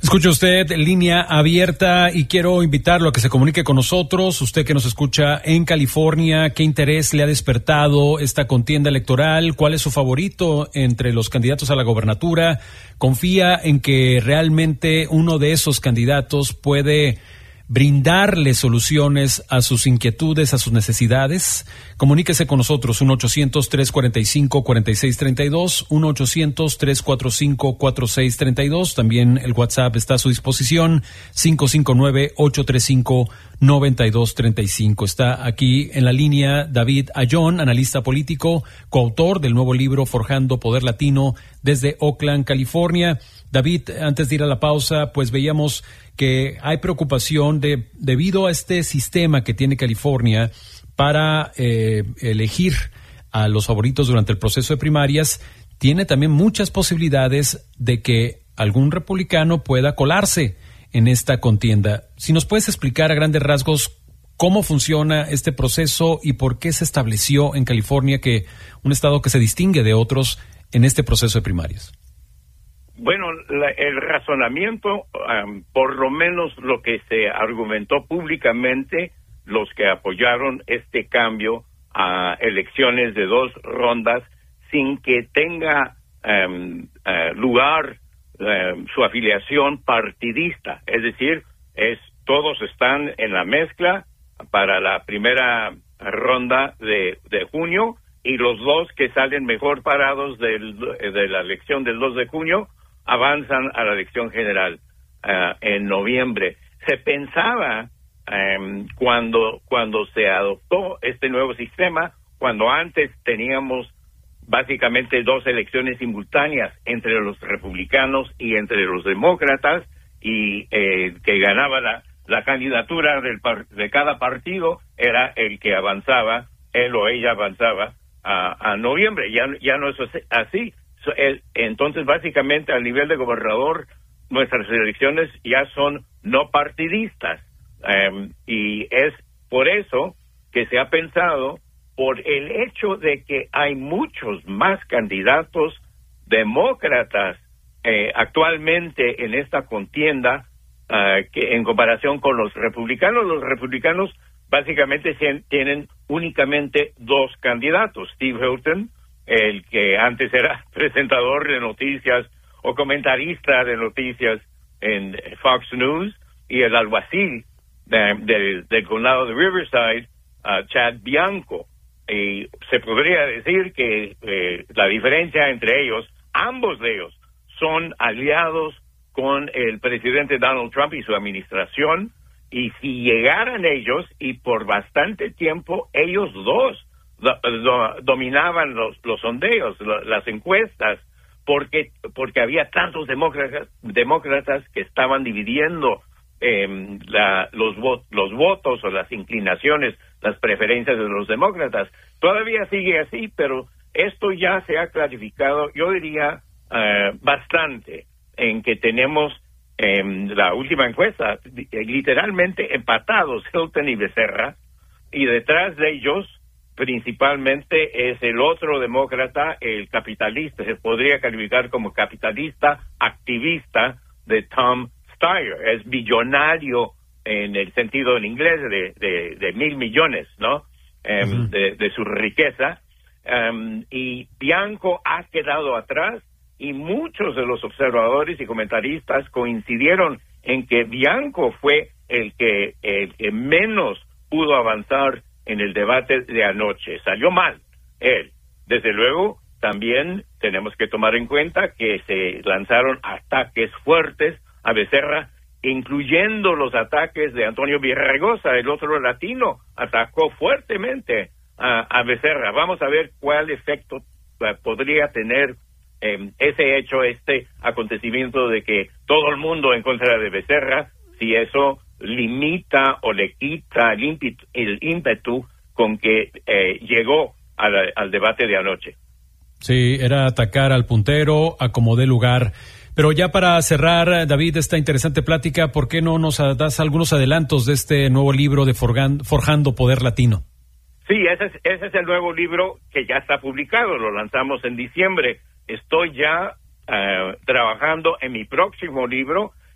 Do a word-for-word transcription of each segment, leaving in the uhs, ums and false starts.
Escucha usted Línea Abierta y quiero invitarlo a que se comunique con nosotros. Usted que nos escucha en California, ¿qué interés le ha despertado esta contienda electoral? ¿Cuál es su favorito entre los candidatos a la gobernatura? ¿Confía en que realmente uno de esos candidatos puede brindarle soluciones a sus inquietudes, a sus necesidades? Comuníquese con nosotros, uno ochocientos, tres cuarenta y cinco, cuarenta y seis treinta y dos, uno ochocientos, tres cuarenta y cinco, cuarenta y seis treinta y dos. También el WhatsApp está a su disposición, cinco cinco nueve, ocho tres cinco, nueve dos tres cinco. Está aquí en la línea David Ayón, analista político, coautor del nuevo libro Forjando Poder Latino desde Oakland, California. David, antes de ir a la pausa, pues veíamos que hay preocupación de, debido a este sistema que tiene California para eh, elegir a los favoritos durante el proceso de primarias, tiene también muchas posibilidades de que algún republicano pueda colarse en esta contienda. Si nos puedes explicar a grandes rasgos cómo funciona este proceso y por qué se estableció en California que un estado que se distingue de otros en este proceso de primarias. Bueno, la, el razonamiento, um, por lo menos lo que se argumentó públicamente, los que apoyaron este cambio a elecciones de dos rondas sin que tenga um, uh, lugar um, su afiliación partidista. Es decir, es todos están en la mezcla para la primera ronda de, de junio y los dos que salen mejor parados del, de la elección del dos de junio avanzan a la elección general uh, en noviembre. Se pensaba um, cuando cuando se adoptó este nuevo sistema, cuando antes teníamos básicamente dos elecciones simultáneas entre los republicanos y entre los demócratas, y eh, que ganaba la, la candidatura del par- de cada partido era el que avanzaba, él o ella avanzaba a, a noviembre. Ya, ya no es así. Entonces, básicamente, a nivel de gobernador, nuestras elecciones ya son no partidistas. Um, y es por eso que se ha pensado, por el hecho de que hay muchos más candidatos demócratas eh, actualmente en esta contienda uh, que en comparación con los republicanos. Los republicanos básicamente tienen únicamente dos candidatos, Steve Hilton, el que antes era presentador de noticias o comentarista de noticias en Fox News, y el alguacil de, de, del condado de Riverside, uh, Chad Bianco. Y se podría decir que eh, la diferencia entre ellos, ambos de ellos, son aliados con el presidente Donald Trump y su administración, y si llegaran ellos, y por bastante tiempo, ellos dos Do, do, dominaban los, los sondeos, lo, las encuestas, porque porque había tantos demócratas demócratas que estaban dividiendo eh, la, los, vo, los votos o las inclinaciones, las preferencias de los demócratas. Todavía sigue así, pero esto ya se ha clarificado, yo diría, uh, bastante, en que tenemos eh, la última encuesta, literalmente empatados Hilton y Becerra, y detrás de ellos principalmente es el otro demócrata, el capitalista, se podría calificar como capitalista activista de Tom Steyer. Es billonario en el sentido en inglés de, de, de mil millones, ¿no? Um, uh-huh. de, de su riqueza. Um, y Bianco ha quedado atrás, y muchos de los observadores y comentaristas coincidieron en que Bianco fue el que, el que menos pudo avanzar en el debate de anoche. Salió mal él. Desde luego, también tenemos que tomar en cuenta que se lanzaron ataques fuertes a Becerra, incluyendo los ataques de Antonio Villaraigosa, el otro latino, atacó fuertemente a, a Becerra. Vamos a ver cuál efecto uh, podría tener eh, ese hecho, este acontecimiento de que todo el mundo en contra de Becerra, si eso limita o le quita el ímpetu, el ímpetu con que eh, llegó a la, al debate de anoche. Sí, era atacar al puntero a como dé lugar. Pero ya para cerrar, David, esta interesante plática, ¿por qué no nos das algunos adelantos de este nuevo libro de Forgan, Forjando Poder Latino? Sí, ese es, ese es el nuevo libro que ya está publicado, lo lanzamos en diciembre. Estoy ya uh, trabajando en mi próximo libro,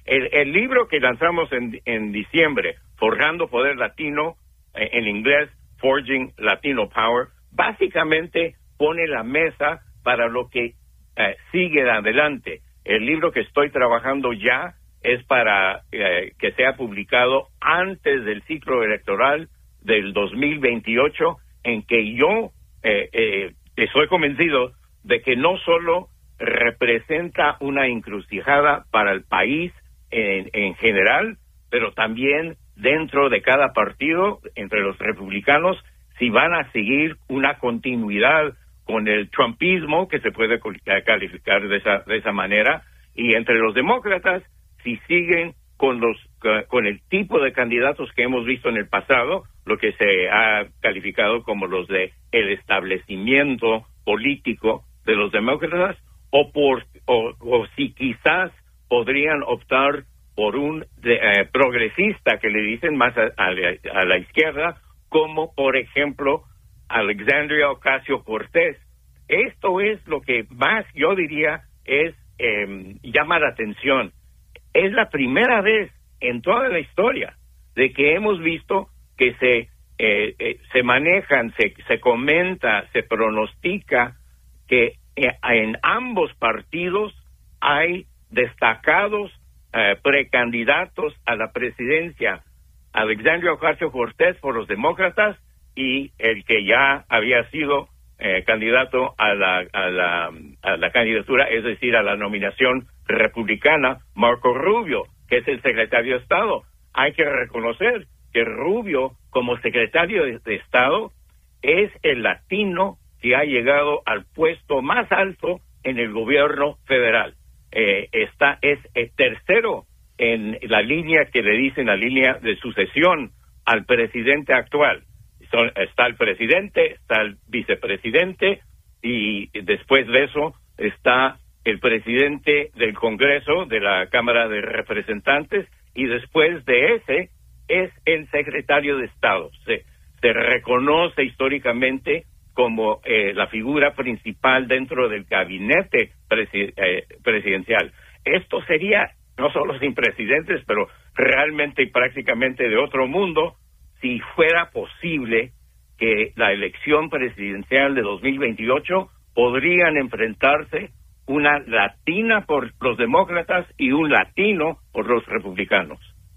El, el libro que lanzamos en, en diciembre, Forjando Poder Latino, eh, en inglés, Forging Latino Power, básicamente pone la mesa para lo que eh, sigue adelante. El libro que estoy trabajando ya es para eh, que sea publicado antes del ciclo electoral del dos mil veintiocho, en que yo eh, eh, estoy convencido de que no solo representa una encrucijada para el país en, en general, pero también dentro de cada partido, entre los republicanos, si van a seguir una continuidad con el trumpismo, que se puede calificar de esa, de esa manera, y entre los demócratas, si siguen con los con el tipo de candidatos que hemos visto en el pasado, lo que se ha calificado como los de el establecimiento político de los demócratas, o por o, o si quizás podrían optar por un de, eh, progresista, que le dicen más a, a, la, a la izquierda, como por ejemplo Alexandria Ocasio-Cortez. Esto es lo que más yo diría es eh, llama la atención. Es la primera vez en toda la historia de que hemos visto que se eh, eh, se manejan, se, se comenta, se pronostica que eh, en ambos partidos hay destacados eh, precandidatos a la presidencia. Alexandria Ocasio-Cortez por los demócratas y el que ya había sido eh, candidato a la, a la a la candidatura, es decir, a la nominación republicana, Marco Rubio, que es el secretario de Estado. Hay que reconocer que Rubio, como secretario de, de Estado, es el latino que ha llegado al puesto más alto en el gobierno federal. Eh, está es el tercero en la línea que le dicen la línea de sucesión al presidente actual. Son, está el presidente, está el vicepresidente y después de eso está el presidente del Congreso, de la Cámara de Representantes, y después de ese es el secretario de Estado. Se, se reconoce históricamente como eh, la figura principal dentro del gabinete presi- eh, presidencial. Esto sería no solo sin precedentes, pero realmente y prácticamente de otro mundo, si fuera posible que la elección presidencial de dos mil veintiocho podrían enfrentarse una latina por los demócratas y un latino por los republicanos.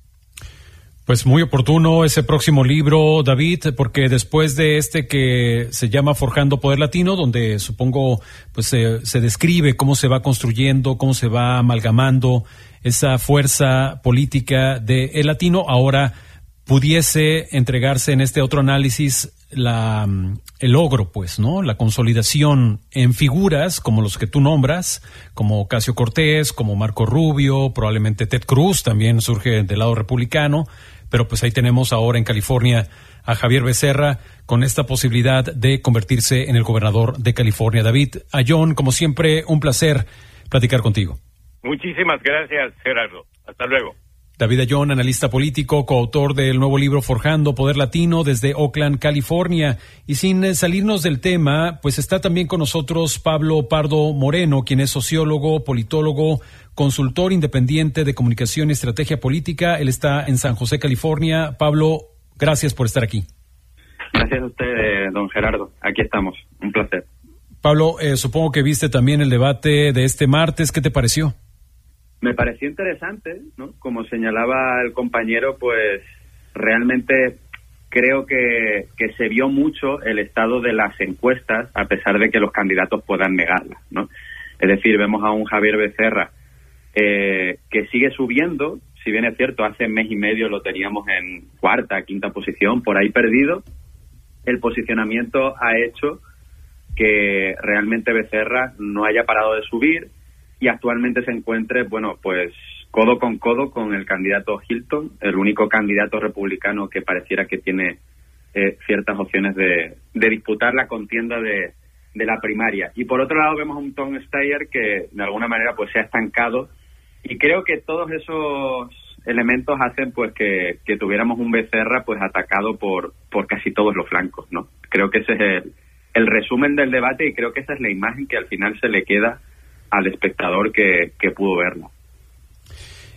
Pues muy oportuno ese próximo libro, David, porque después de este que se llama Forjando Poder Latino, donde supongo pues eh, se describe cómo se va construyendo, cómo se va amalgamando esa fuerza política de el latino, ahora pudiese entregarse en este otro análisis la el logro, pues, ¿no? La consolidación en figuras como los que tú nombras, como Ocasio-Cortez, como Marco Rubio, probablemente Ted Cruz también surge del lado republicano, pero pues ahí tenemos ahora en California a Javier Becerra con esta posibilidad de convertirse en el gobernador de California. David Ayón, como siempre, un placer platicar contigo. Muchísimas gracias, Gerardo. Hasta luego. David Ayón, analista político, coautor del nuevo libro Forjando Poder Latino desde Oakland, California. Y sin salirnos del tema, pues está también con nosotros Pablo Pardo Moreno, quien es sociólogo, politólogo, consultor independiente de comunicación y estrategia política. Él está en San José, California. Pablo, gracias por estar aquí. Gracias a usted, don Gerardo. Aquí estamos. Un placer. Pablo, eh, supongo que viste también el debate de este martes. ¿Qué te pareció? Me pareció interesante, ¿no? Como señalaba el compañero, pues realmente creo que, que se vio mucho el estado de las encuestas, a pesar de que los candidatos puedan negarlas, ¿no? Es decir, vemos a un Javier Becerra eh, que sigue subiendo, si bien es cierto, hace mes y medio lo teníamos en cuarta, quinta posición, por ahí perdido. El posicionamiento ha hecho que realmente Becerra no haya parado de subir y actualmente se encuentre, bueno, pues codo con codo con el candidato Hilton, el único candidato republicano que pareciera que tiene eh, ciertas opciones de, de disputar la contienda de, de la primaria. Y por otro lado vemos a un Tom Steyer que de alguna manera pues se ha estancado, y creo que todos esos elementos hacen pues que, que tuviéramos un Becerra pues atacado por, por casi todos los flancos, ¿no? Creo que ese es el, el resumen del debate, y creo que esa es la imagen que al final se le queda al espectador que, que pudo verlo.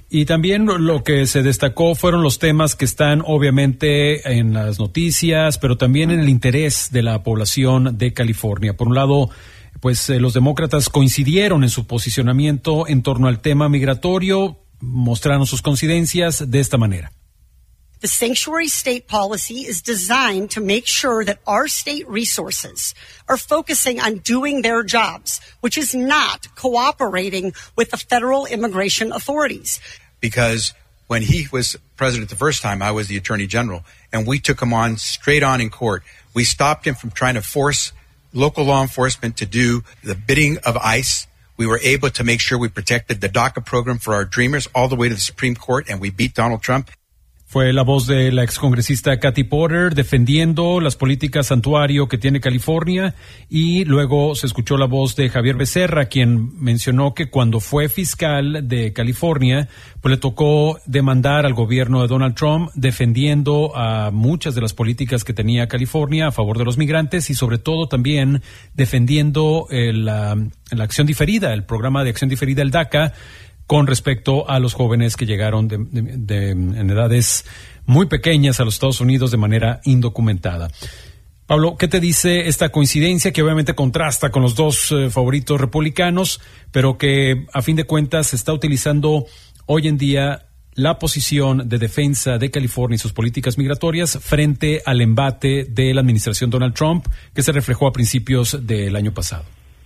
Y también lo que se destacó fueron los temas que están obviamente en las noticias, pero también en el interés de la población de California. Por un lado, pues eh, los demócratas coincidieron en su posicionamiento en torno al tema migratorio, mostraron sus coincidencias de esta manera. The sanctuary state policy is designed to make sure that our state resources are focusing on doing their jobs, which is not cooperating with the federal immigration authorities. Because when he was president the first time, I was the attorney general, and we took him on straight on in court. We stopped him from trying to force local law enforcement to do the bidding of ICE. We were able to make sure we protected the DACA program for our dreamers all the way to the Supreme Court, and we beat Donald Trump. Fue la voz de la excongresista Kathy Porter defendiendo las políticas santuario que tiene California, y luego se escuchó la voz de Javier Becerra, quien mencionó que cuando fue fiscal de California, pues le tocó demandar al gobierno de Donald Trump defendiendo a muchas de las políticas que tenía California a favor de los migrantes, y sobre todo también defendiendo el, la, la acción diferida, el programa de acción diferida, el DACA, con respecto a los jóvenes que llegaron de, de, de, en edades muy pequeñas a los Estados Unidos de manera indocumentada. Pablo, ¿qué te dice esta coincidencia que obviamente contrasta con los dos eh, favoritos republicanos, pero que a fin de cuentas se está utilizando hoy en día la posición de defensa de California y sus políticas migratorias frente al embate de la administración Donald Trump, que se reflejó a principios del año pasado?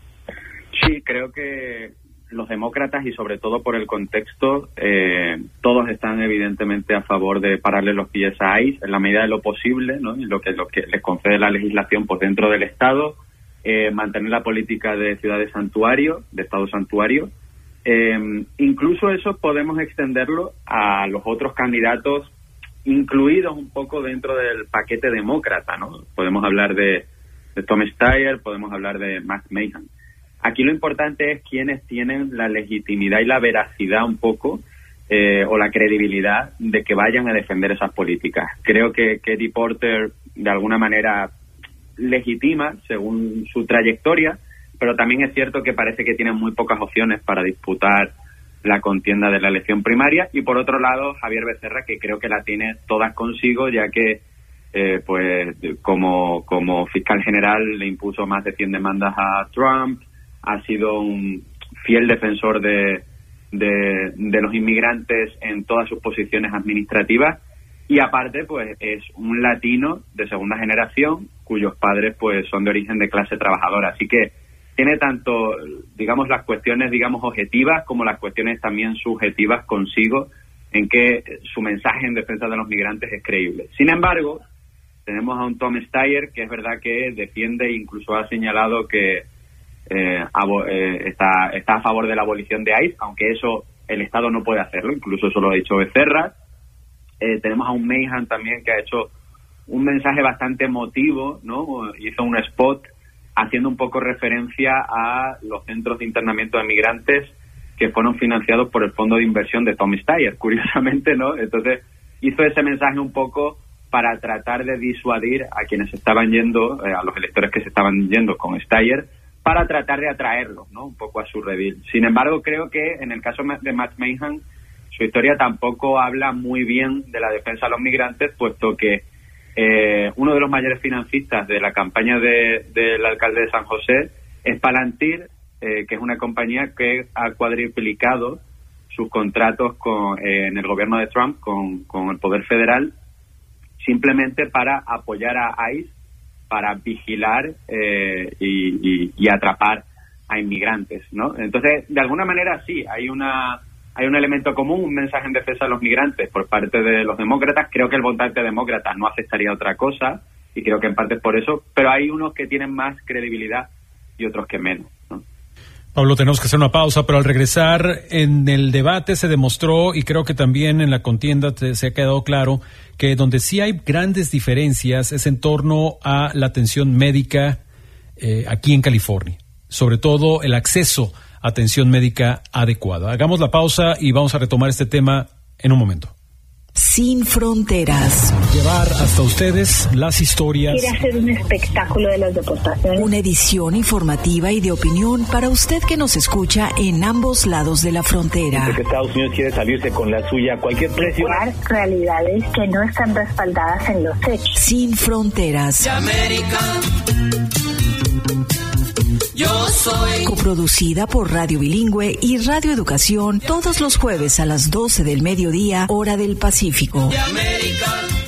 Sí, creo que los demócratas, y sobre todo por el contexto, eh, todos están evidentemente a favor de pararle los pies a ICE en la medida de lo posible, ¿no? Y lo que, lo que les concede la legislación por dentro del Estado, eh, mantener la política de ciudades santuario, de Estado santuario. Eh, incluso eso podemos extenderlo a los otros candidatos, incluidos un poco dentro del paquete demócrata, ¿no? Podemos hablar de, de Tom Steyer, podemos hablar de Matt Mahan. Aquí lo importante es quienes tienen la legitimidad y la veracidad un poco, eh, o la credibilidad de que vayan a defender esas políticas. Creo que Katie Porter de alguna manera legitima según su trayectoria, pero también es cierto que parece que tienen muy pocas opciones para disputar la contienda de la elección primaria. Y por otro lado, Javier Becerra, que creo que la tiene todas consigo, ya que eh, pues como, como fiscal general le impuso más de cien demandas a Trump, ha sido un fiel defensor de, de, de los inmigrantes en todas sus posiciones administrativas, y aparte pues es un latino de segunda generación cuyos padres pues son de origen de clase trabajadora, así que tiene tanto, digamos, las cuestiones, digamos, objetivas como las cuestiones también subjetivas consigo, en que su mensaje en defensa de los migrantes es creíble. Sin embargo, tenemos a un Tom Steyer que es verdad que defiende e incluso ha señalado que Eh, abo- eh, está, está a favor de la abolición de ICE, aunque eso el Estado no puede hacerlo, incluso eso lo ha dicho Becerra. Eh, tenemos a un Mahan también que ha hecho un mensaje bastante emotivo, ¿no? Hizo un spot haciendo un poco referencia a los centros de internamiento de migrantes que fueron financiados por el fondo de inversión de Tom Steyer, curiosamente, ¿no? Entonces hizo ese mensaje un poco para tratar de disuadir a quienes estaban yendo, eh, a los electores que se estaban yendo con Steyer, para tratar de atraerlos, ¿no? Un poco a su redil. Sin embargo, creo que en el caso de Matt Mahan, su historia tampoco habla muy bien de la defensa de los migrantes, puesto que eh, uno de los mayores financistas de la campaña de, del alcalde de San José es Palantir, eh, que es una compañía que ha cuadriplicado sus contratos con, eh, en el gobierno de Trump con, con el poder federal, simplemente para apoyar a ICE, para vigilar eh, y, y, y atrapar a inmigrantes, ¿no? Entonces, de alguna manera sí, hay una hay un elemento común, un mensaje en defensa de los migrantes por parte de los demócratas. Creo que el votante demócrata no aceptaría otra cosa, y creo que en parte es por eso, pero hay unos que tienen más credibilidad y otros que menos, ¿no? Pablo, tenemos que hacer una pausa, pero al regresar, en el debate se demostró, y creo que también en la contienda te, se ha quedado claro, que donde sí hay grandes diferencias es en torno a la atención médica eh, aquí en California, sobre todo el acceso a atención médica adecuada. Hagamos la pausa y vamos a retomar este tema en un momento. Sin Fronteras. Llevar hasta ustedes las historias. Quiere hacer un espectáculo de las deportaciones. Una edición informativa y de opinión para usted que nos escucha en ambos lados de la frontera. Porque Estados Unidos quiere salirse con la suya a cualquier precio. Realidades que no están respaldadas en los hechos. Sin Fronteras. Yo soy. Coproducida por Radio Bilingüe y Radio Educación todos los jueves a las doce del mediodía, hora del Pacífico. De América.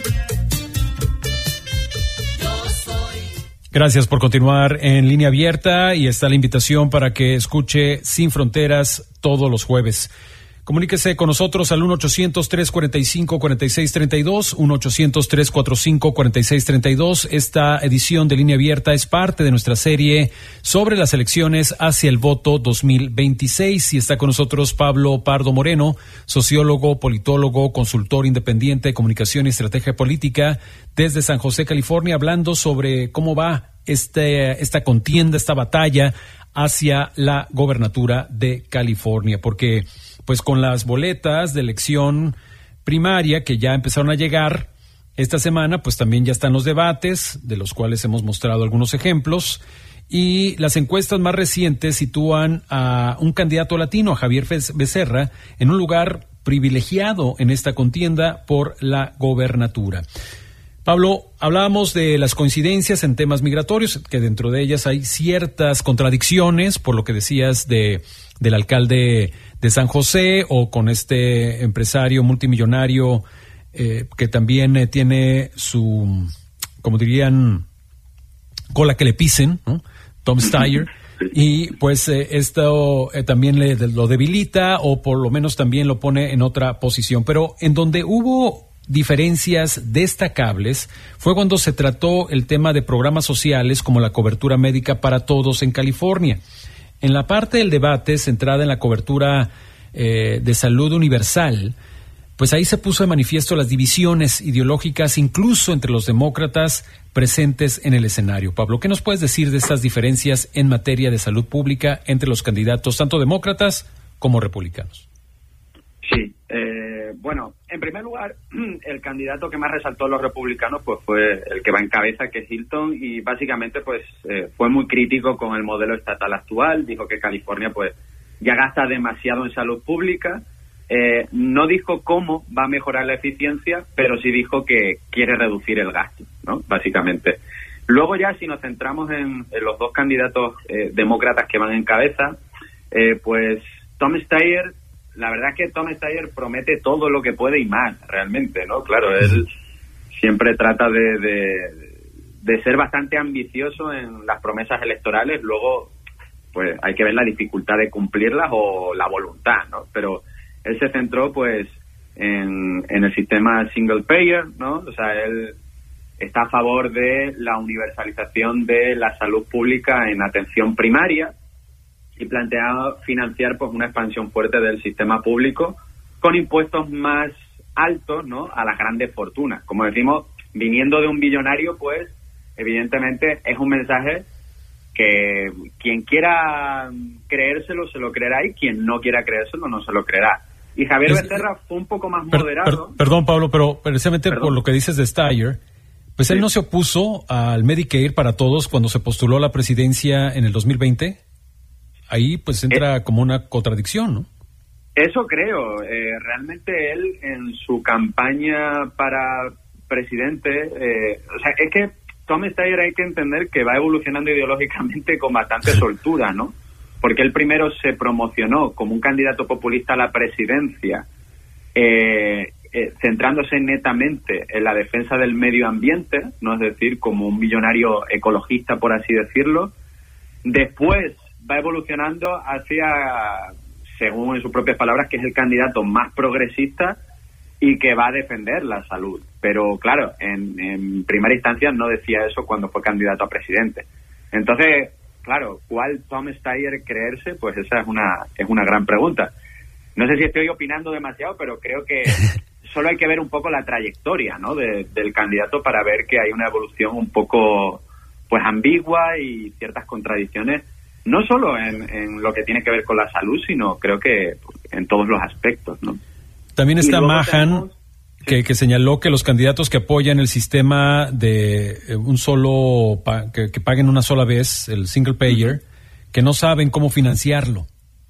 Yo soy. Gracias por continuar en Línea Abierta y está la invitación para que escuche Sin Fronteras todos los jueves. Comuníquese con nosotros al uno ochocientos, tres cuarenta y cinco, cuarenta y seis treinta y dos, uno ochocientos, tres cuarenta y cinco, cuarenta y seis treinta y dos. Esta edición de Línea Abierta es parte de nuestra serie sobre las elecciones hacia el voto dos mil veintiséis y está con nosotros Pablo Pardo Moreno, sociólogo, politólogo, consultor independiente de comunicación y estrategia política desde San José, California, hablando sobre cómo va este, esta contienda, esta batalla hacia la gobernatura de California, porque pues con las boletas de elección primaria que ya empezaron a llegar esta semana, pues también ya están los debates, de los cuales hemos mostrado algunos ejemplos, y las encuestas más recientes sitúan a un candidato latino, a Javier Becerra, en un lugar privilegiado en esta contienda por la gobernatura. Pablo, hablábamos de las coincidencias en temas migratorios, que dentro de ellas hay ciertas contradicciones, por lo que decías de del alcalde de San José o con este empresario multimillonario eh, que también eh, tiene su, como dirían, cola que le pisen, ¿no? Tom Steyer. Y pues eh, esto eh, también le, lo debilita o por lo menos también lo pone en otra posición. Pero en donde hubo diferencias destacables fue cuando se trató el tema de programas sociales como la cobertura médica para todos en California. En la parte del debate centrada en la cobertura eh, de salud universal, pues ahí se puso de manifiesto las divisiones ideológicas incluso entre los demócratas presentes en el escenario. Pablo, ¿qué nos puedes decir de estas diferencias en materia de salud pública entre los candidatos, tanto demócratas como republicanos? Sí, eh, bueno, en primer lugar, el candidato que más resaltó a los republicanos pues fue el que va en cabeza, que es Hilton, y básicamente pues eh, fue muy crítico con el modelo estatal actual. Dijo que California pues ya gasta demasiado en salud pública. Eh, no dijo cómo va a mejorar la eficiencia, pero sí dijo que quiere reducir el gasto, ¿no? Básicamente. Luego ya si nos centramos en, en los dos candidatos eh, demócratas que van en cabeza, eh, pues Tom Steyer, la verdad es que Tom Steyer promete todo lo que puede y más, realmente, ¿no? Claro, él siempre trata de, de, de ser bastante ambicioso en las promesas electorales, luego pues hay que ver la dificultad de cumplirlas o la voluntad, ¿no? Pero él se centró pues en, en el sistema single payer, ¿no? O sea, él está a favor de la universalización de la salud pública en atención primaria y plantea financiar pues una expansión fuerte del sistema público con impuestos más altos, ¿no?, a las grandes fortunas. Como decimos, viniendo de un billonario, pues evidentemente es un mensaje que quien quiera creérselo se lo creerá y quien no quiera creérselo no se lo creerá. Y Javier es, Becerra fue un poco más per, moderado. Per, perdón, Pablo, pero precisamente ¿Perdón? por lo que dices de Steyer, pues sí. él no se opuso al Medicare para todos cuando se postuló a la presidencia en el dos mil veinte. Ahí pues entra eh, como una contradicción, ¿no? Eso creo. Eh, realmente él en su campaña para presidente, eh, o sea, es que Tom Steyer hay que entender que va evolucionando ideológicamente con bastante soltura, ¿no? Porque él primero se promocionó como un candidato populista a la presidencia, eh, eh, centrándose netamente en la defensa del medio ambiente, ¿no? Es decir, como un millonario ecologista, por así decirlo. Después va evolucionando hacia, según en sus propias palabras, que es el candidato más progresista y que va a defender la salud. Pero claro, en, en primera instancia no decía eso cuando fue candidato a presidente. Entonces, claro, ¿cuál Tom Steyer creerse? Pues esa es una es una gran pregunta. No sé si estoy opinando demasiado, pero creo que solo hay que ver un poco la trayectoria, ¿no?, de, del candidato para ver que hay una evolución un poco pues ambigua y ciertas contradicciones, no solo en, en lo que tiene que ver con la salud, sino creo que en todos los aspectos, ¿no? También está Mahan, tenemos... que, que señaló que los candidatos que apoyan el sistema de eh, un solo, pa, que, que paguen una sola vez, el single payer, uh-huh. que no saben cómo financiarlo.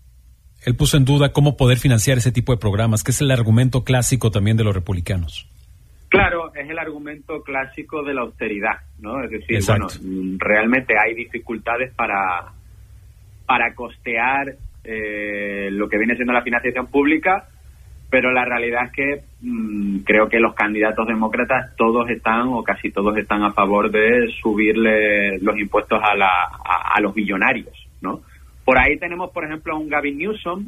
Él puso en duda cómo poder financiar ese tipo de programas, que es el argumento clásico también de los republicanos. Claro, es el argumento clásico de la austeridad, ¿no? Es decir, Exacto. bueno, realmente hay dificultades para, para costear eh, lo que viene siendo la financiación pública, pero la realidad es que mmm, creo que los candidatos demócratas todos están, o casi todos están a favor de subirle los impuestos a, la, a, a los billonarios, ¿no? Por ahí tenemos, por ejemplo, a un Gavin Newsom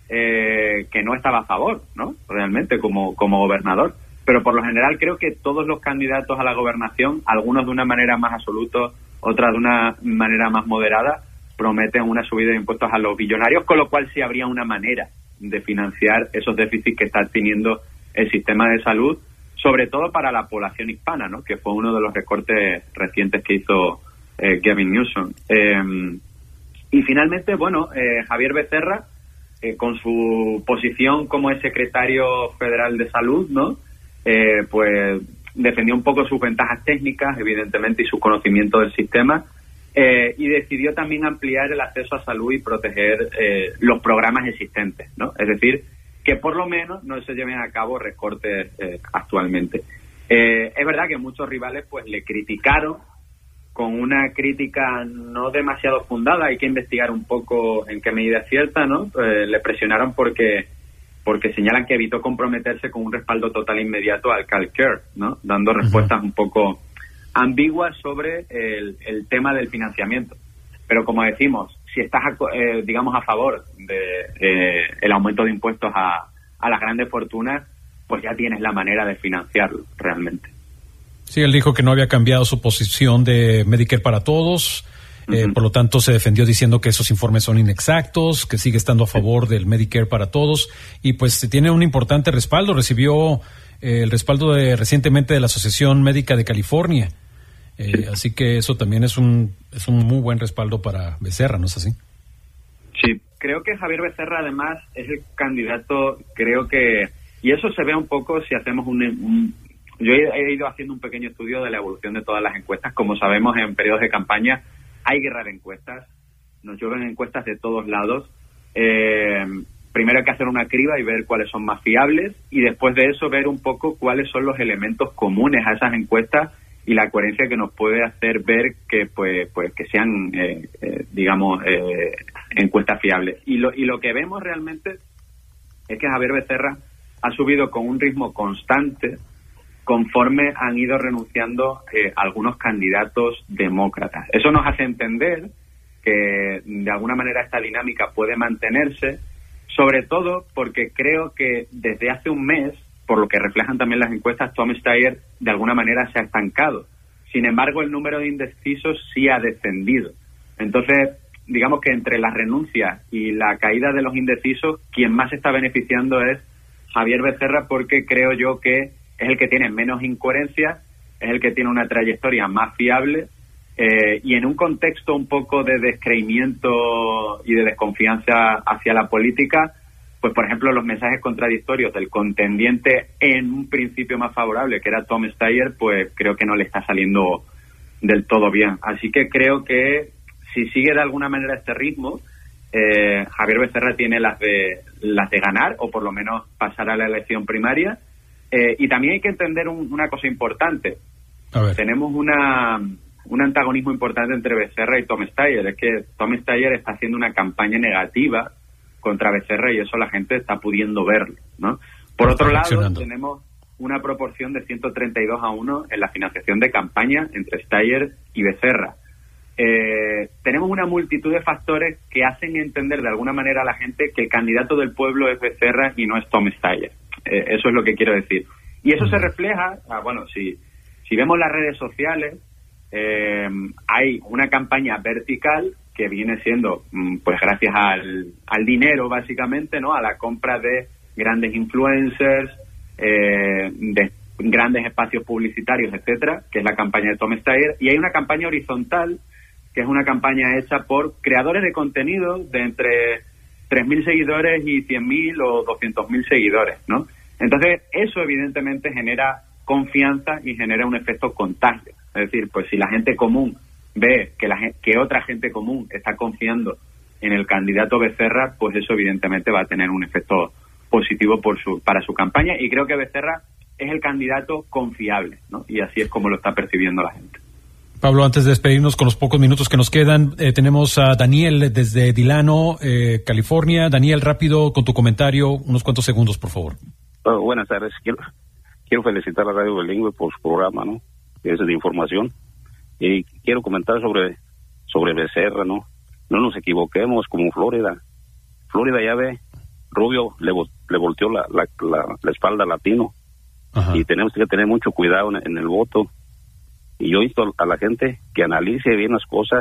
eh, que no estaba a favor, ¿no? Realmente, como, como gobernador. Pero por lo general creo que todos los candidatos a la gobernación, algunos de una manera más absoluta, otras de una manera más moderada, prometen una subida de impuestos a los billonarios, con lo cual sí habría una manera de financiar esos déficits que está teniendo el sistema de salud, sobre todo para la población hispana, ¿no? Que fue uno de los recortes recientes que hizo eh, Gavin Newsom. Eh, y finalmente, bueno, eh, Javier Becerra, eh, con su posición como el secretario federal de salud, ¿no? Eh, pues defendió un poco sus ventajas técnicas, evidentemente, y su conocimiento del sistema, eh, y decidió también ampliar el acceso a salud y proteger eh, los programas existentes, ¿no? Es decir, que por lo menos no se lleven a cabo recortes eh, actualmente. Eh, es verdad que muchos rivales pues le criticaron con una crítica no demasiado fundada, hay que investigar un poco en qué medida es cierta, ¿no? Eh, le presionaron porque porque señalan que evitó comprometerse con un respaldo total e inmediato al CalCare, ¿no? Dando respuestas uh-huh. un poco ambiguas sobre el, el tema del financiamiento. Pero como decimos, si estás, eh, digamos, a favor de eh, el aumento de impuestos a, a las grandes fortunas, pues ya tienes la manera de financiarlo, realmente. Sí, él dijo que no había cambiado su posición de Medicare para todos. Eh, uh-huh. Por lo tanto, se defendió diciendo que esos informes son inexactos, que sigue estando a favor del Medicare para todos, y pues tiene un importante respaldo. Recibió eh, el respaldo de, recientemente de la Asociación Médica de California, eh, sí. Así que eso también es un es un muy buen respaldo para Becerra, ¿no es así? Sí, creo que Javier Becerra además es el candidato, creo que, y eso se ve un poco si hacemos un, un yo he, he ido haciendo un pequeño estudio de la evolución de todas las encuestas. Como sabemos, en periodos de campaña hay guerra de encuestas, nos llueven encuestas de todos lados. Eh, primero hay que hacer una criba y ver cuáles son más fiables, y después de eso ver un poco cuáles son los elementos comunes a esas encuestas y la coherencia que nos puede hacer ver que pues pues que sean, eh, eh, digamos, eh, encuestas fiables. Y lo, y lo que vemos realmente es que Javier Becerra ha subido con un ritmo constante conforme han ido renunciando eh, algunos candidatos demócratas. Eso nos hace entender que de alguna manera esta dinámica puede mantenerse, sobre todo porque creo que desde hace un mes, por lo que reflejan también las encuestas, Tom Steyer de alguna manera se ha estancado. Sin embargo, el número de indecisos sí ha descendido. Entonces, digamos que entre las renuncias y la caída de los indecisos, quien más se está beneficiando es Javier Becerra, porque creo yo que es el que tiene menos incoherencia, es el que tiene una trayectoria más fiable, eh, y en un contexto un poco de descreimiento y de desconfianza hacia la política, pues por ejemplo los mensajes contradictorios del contendiente en un principio más favorable, que era Tom Steyer, pues creo que no le está saliendo del todo bien. Así que creo que si sigue de alguna manera este ritmo, eh, Javier Becerra tiene las de las de ganar, o por lo menos pasar a la elección primaria. Eh, y también hay que entender un, una cosa importante. A ver. Tenemos una un antagonismo importante entre Becerra y Tom Steyer. Es que Tom Steyer está haciendo una campaña negativa contra Becerra y eso la gente está pudiendo verlo, ¿no? Por otro lado, tenemos una proporción de ciento treinta y dos a uno en la financiación de campaña entre Steyer y Becerra. Eh, tenemos una multitud de factores que hacen entender de alguna manera a la gente que el candidato del pueblo es Becerra y no es Tom Steyer. Eh, eso es lo que quiero decir. Y eso se refleja, ah, bueno, si, si vemos las redes sociales, eh, hay una campaña vertical que viene siendo, pues gracias al, al dinero, básicamente, ¿no? A la compra de grandes influencers, eh, de grandes espacios publicitarios, etcétera, que es la campaña de Tom Steyer. Y hay una campaña horizontal, que es una campaña hecha por creadores de contenido de entre tres mil seguidores y cien mil o doscientos mil seguidores, ¿no? Entonces, eso evidentemente genera confianza y genera un efecto contagio. Es decir, pues si la gente común ve que, la, que otra gente común está confiando en el candidato Becerra, pues eso evidentemente va a tener un efecto positivo por su, para su campaña, y creo que Becerra es el candidato confiable, ¿no? Y así es como lo está percibiendo la gente. Pablo, antes de despedirnos con los pocos minutos que nos quedan, eh, tenemos a Daniel desde Delano, eh, California. Daniel, rápido con tu comentario, unos cuantos segundos, por favor. Oh, buenas tardes. Quiero, quiero felicitar a Radio Bilingüe por su programa, ¿no? Es de información. Y quiero comentar sobre, sobre Becerra, ¿no? No nos equivoquemos como Florida. Florida, ya ve, Rubio le, le volteó la, la, la, la espalda a Latino. Ajá. Y tenemos que tener mucho cuidado en, en el voto. Y yo insto a la gente que analice bien las cosas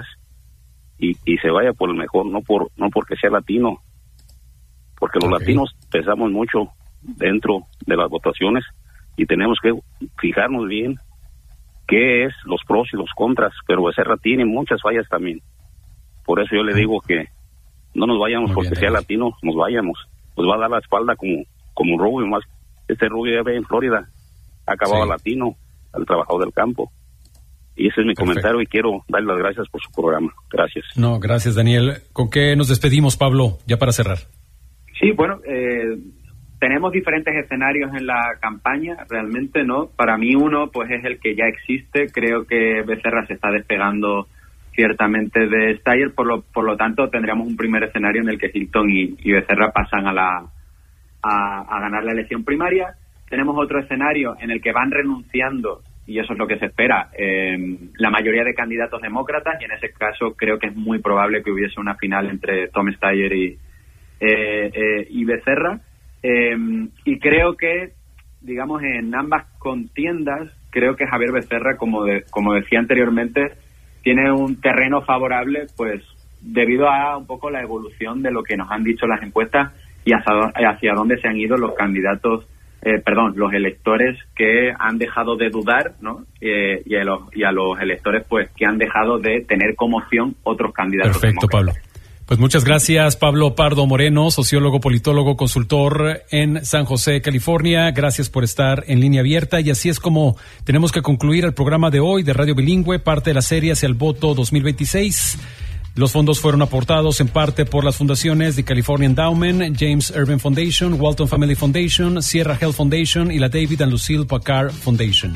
y, y se vaya por el mejor, no por no porque sea latino, porque los okay. latinos pesamos mucho dentro de las votaciones y tenemos que fijarnos bien qué es los pros y los contras, pero Becerra tiene muchas fallas también. Por eso yo le digo que no nos vayamos Muy porque bien, sea Dios. latino, nos vayamos, pues va a dar la espalda como como Rubio, más este Rubio ya ve en Florida, ha acabado sí. latino, al trabajador del campo. Y ese es mi Perfecto. comentario y quiero darle las gracias por su programa. Gracias. No, gracias, Daniel. ¿Con qué nos despedimos, Pablo, ya para cerrar? Sí, bueno, eh, tenemos diferentes escenarios en la campaña, realmente, ¿no? Para mí uno, pues es el que ya existe. Creo que Becerra se está despegando ciertamente de Steyer, por lo, por lo tanto tendríamos un primer escenario en el que Hilton y, y Becerra pasan a, la, a, a ganar la elección primaria. Tenemos otro escenario en el que van renunciando, y eso es lo que se espera, eh, la mayoría de candidatos demócratas, y en ese caso creo que es muy probable que hubiese una final entre Tom Steyer y, eh, eh, y Becerra. Eh, y creo que, digamos, en ambas contiendas, creo que Javier Becerra, como, de, como decía anteriormente, tiene un terreno favorable, pues debido a un poco la evolución de lo que nos han dicho las encuestas y hacia, hacia dónde se han ido los candidatos, Eh, perdón, los electores que han dejado de dudar, ¿no? Eh, y, a los, y a los electores, pues, que han dejado de tener como opción otros candidatos. Perfecto, Pablo. Pues muchas gracias, Pablo Pardo Moreno, sociólogo, politólogo, consultor en San José, California. Gracias por estar en Línea Abierta. Y así es como tenemos que concluir el programa de hoy de Radio Bilingüe, parte de la serie hacia el voto dos mil veintiséis. Los fondos fueron aportados en parte por las fundaciones de California Endowment, James Urban Foundation, Walton Family Foundation, Sierra Health Foundation y la David and Lucille Packard Foundation.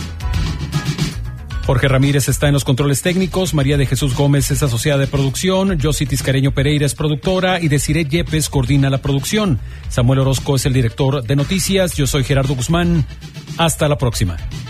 Jorge Ramírez está en los controles técnicos, María de Jesús Gómez es asociada de producción, Josie Tiscareño Pereira es productora y Desiree Yepes coordina la producción. Samuel Orozco es el director de noticias, yo soy Gerardo Guzmán. Hasta la próxima.